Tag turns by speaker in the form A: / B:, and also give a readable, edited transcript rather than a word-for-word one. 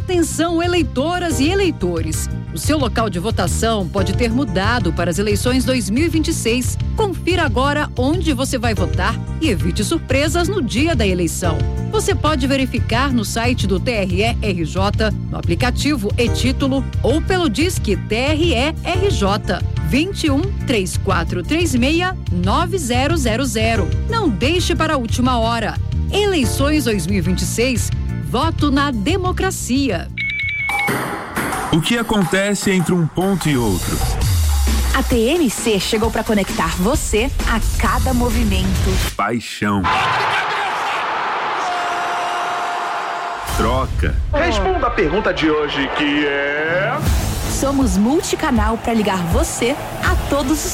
A: Atenção, eleitoras e eleitores. O seu local de votação pode ter mudado para as eleições 2026. Confira agora onde você vai votar e evite surpresas no dia da eleição. Você pode verificar no site do TRE-RJ, no aplicativo e-Título ou pelo Disque TRE-RJ 21 3436 9000. Não deixe para a última hora. Eleições 2026. Voto na democracia.
B: O que acontece entre um ponto e outro?
C: A TMC chegou para conectar você a cada movimento.
B: Paixão. Troca.
D: Responda a pergunta de hoje, que é...
C: Somos multicanal para ligar você a todos os